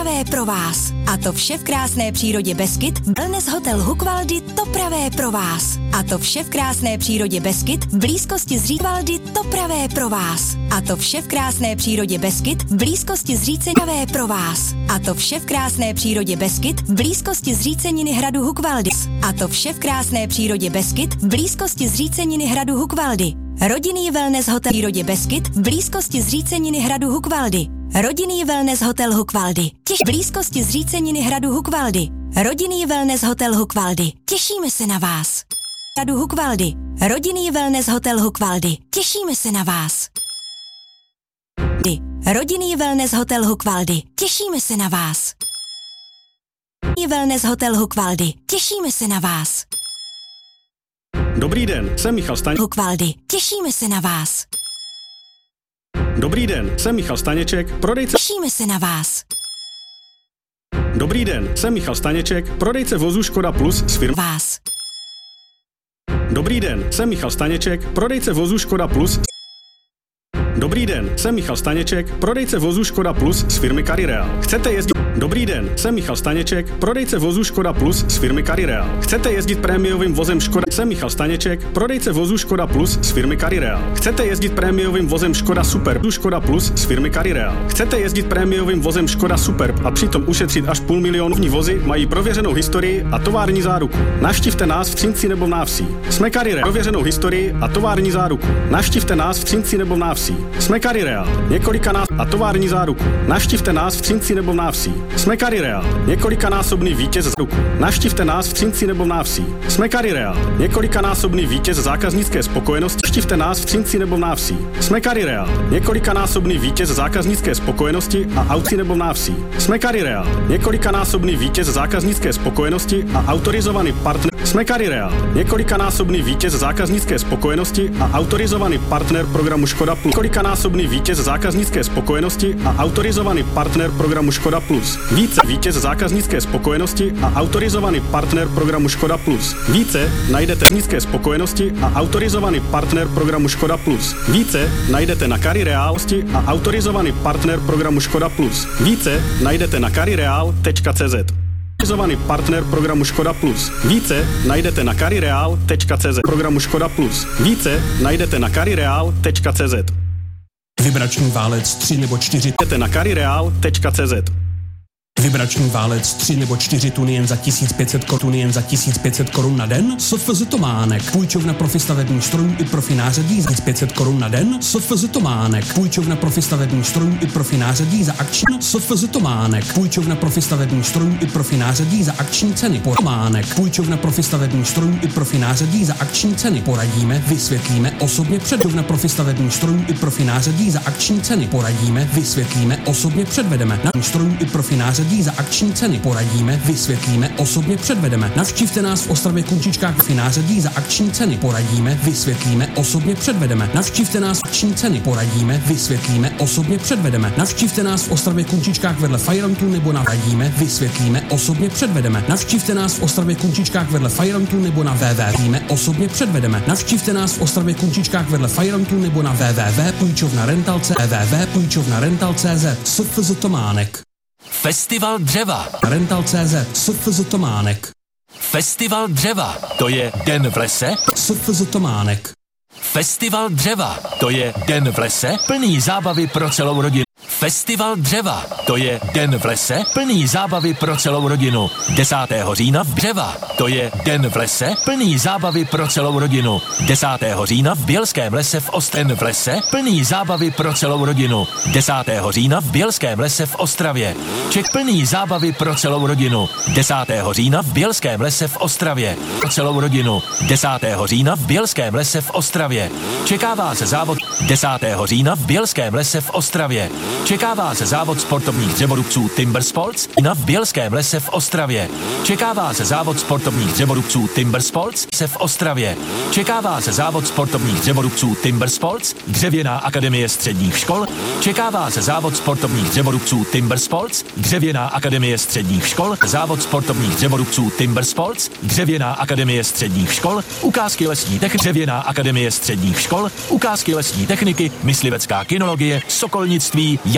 pravé pro vás. A to vše v krásné přírodě Beskyt. Wellness Hotel Hukvaldy, to pravé pro vás. A to vše v krásné přírodě Beskyt, v blízkosti Zřívaldy, to pravé pro vás. A to vše v krásné přírodě Beskyt, v blízkosti Zříceniny pro vás. A to vše v krásné přírodě Beskyt, v blízkosti Zříceniny hradu Hukvaldy. A to vše v krásné přírodě Beskyt, v blízkosti Zříceniny hradu Hukvaldy. Rodinný wellness hotel v přírodě Beskyt, v blízkosti Zříceniny hradu Hukvaldy. Rodinný wellness hotel Hukvaldy, v blízkosti Zříceniny hradu Hukvaldy. Rodinný wellness hotel Hukvaldy, těšíme se na vás. Hradu Hukvaldy. Rodinný wellness hotel Hukvaldy, těšíme se na vás. Rodinný wellness hotel Hukvaldy, těšíme se na vás. Wellness hotel Hukvaldy, těšíme se na vás. Dobrý den, jsem Michal Staněček. Hukvaldy, těšíme se na vás. Dobrý den, jsem Michal Staněček, prodejce. Těšíme se na vás. Dobrý den, jsem Michal Staněček, prodejce vozu Škoda Plus s firmou Vás. Dobrý den, jsem Michal Staněček, prodejce vozu Škoda Plus. Dobrý den, jsem Michal Staněček, prodejce vozu Škoda Plus z firmy Carireal. Chcete jezdit? Dobrý den, jsem Michal Staněček, prodejce vozu Škoda Plus z firmy Carireal. Chcete jezdit prémiovým vozem Škoda? Jsem Michal Staněček, prodejce vozu Škoda Plus z firmy Carireal. Chcete jezdit prémiovým vozem Škoda Superb Škoda Plus z firmy Carireal. Chcete jezdit prémiovým vozem Škoda Superb a přitom ušetřit až 500 000? Vozy mají prověřenou historii a tovární záruku. Navštivte nás v Třinci nebo v Návsí. Jsme Carireal, prověřenou historii a tovární záruku. Navštivte nás v Třinci nebo v Návsí. Jsme Carireal, několikanásobný a tovární záruku. Navštivte nás v Třinci nebo v Návsí. Jsme Carireal, několikanásobný vítěz záruku. Navštivte nás v Třinci nebo v Návsí. Jsme Carireal, několikanásobný vítěz zákaznické spokojenosti. Navštivte nás v Třinci nebo v Návsí. Jsme Carireal, několikanásobný vítěz zákaznické spokojenosti a auty nebo v Návsí. Jsme Carireal, několikanásobný vítěz zákaznické spokojenosti a autorizovaný partner. Jsme Carireal, několikanásobný vítěz zákaznické spokojenosti a autorizovaný partner programu Škoda Plus. Několikanásobný vítěz zákaznické spokojenosti a autorizovaný partner programu Škoda Plus. Více vítěz zákaznické spokojenosti a autorizovaný partner programu Škoda Plus. Více najdete nízké spokojenosti a autorizovaný partner programu Škoda Plus. Více najdete na Carirealosti a autorizovaný partner programu Škoda Plus. Více najdete na carireal.cz. Autorizovaný partner programu Škoda Plus. Více najdete na carireal.cz. Programu Škoda Plus. Více najdete na carireal.cz. Vibrační válec 3 nebo 4 na carireal.cz. Vibrační válec 3 nebo 4 tuny jen za 1500 korun, jen za 1500 korun na den. SFZ Tománek, půjčovna profi stavebních strojů i profi nářadí za 1500 korun na den. SFZ Tománek, půjčovna profi stavebních strojů i profi nářadí za akční. SFZ Tománek, půjčovna profi stavebních strojů i profi nářadí za akční ceny. Tománek, půjčovna profi stavebních strojů i profi nářadí za akční ceny. Poradíme, vysvětlíme, osobně předvedeme profi stavebních strojů i profi nářadí za akční ceny. Poradíme, vysvětlíme, osobně předvedeme na strojů i profi nářadí za akční ceny. Poradíme, vysvětlíme, osobně předvedeme. Navštivte nás v Ostravě Kunčičkách v nářadí za akční ceny. Poradíme, vysvětlíme, osobně předvedeme. Navštivte nás v akční ceny. Poradíme, vysvětlíme, osobně předvedeme. Navštivte nás v Ostravě Kunčičkách vedle Fajrantu nebo na radíme, vysvětlíme, osobně předvedeme. Navštivte nás v Ostravě Kunčičkách vedle Fajrantu nebo na www. Osobně předvedeme. Navštivte nás v Ostravě Kunčičkách vedle Fajrantu nebo na www.půjčovnarental.cz. SFZ Tománek. Festival dřeva. Rental.cz. SFZ Tománek. Festival dřeva. To je den v lese. SFZ Tománek. Festival dřeva. To je den v lese plný zábavy pro celou rodinu. Festival dřeva. To je den v lese plný zábavy pro celou rodinu. 10. října v Dřeva. To je den v lese plný zábavy pro celou rodinu. 10. října v Bělském lese v Ostravě. V lese plný zábavy pro celou rodinu. 10. října v Bělském lese v Ostravě. Ček plný zábavy pro celou rodinu. 10. října v Bělském lese v Ostravě. Pro celou rodinu. 10. října v Bělském lese v Ostravě. Čeká vás závod 10. října v Bělském lese v Ostravě. Čeká vás závod sportovních dřevorubců Timber Sports na v Bělském lese v Ostravě. Čeká vás závod sportovních dřevorubců Timber Sports se v Ostravě. Čeká vás závod sportovních dřevorubců Timber Sports, Dřevěná akademie středních škol. Čeká vás závod sportovních dřevorubců Timber Sports, Dřevěná akademie středních škol. Závod sportovních dřevorubců Timber Sports, Dřevěná akademie středních škol. Ukázky lesní techniky, Dřevěná akademie středních škol. Ukázky lesní techniky, myslivecká kynologie, sokolnictví,